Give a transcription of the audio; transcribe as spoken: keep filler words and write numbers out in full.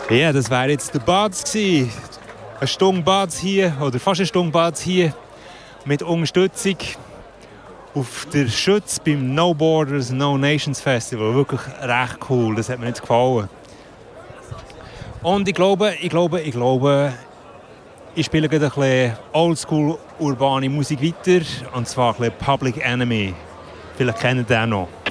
Ja, das wäre jetzt der Bads gewesen. Eine Stunde Bads hier, oder fast eine Stunde Bads hier, mit Unterstützung auf der Schütz beim No Borders, No Nations Festival. Wirklich recht cool, das hat mir jetzt gefallen. Und ich glaube, ich glaube, ich glaube, ich spiele gerade ein bisschen oldschool urbane Musik weiter, und zwar ein bisschen Public Enemy. Vielleicht kennt ihr den noch.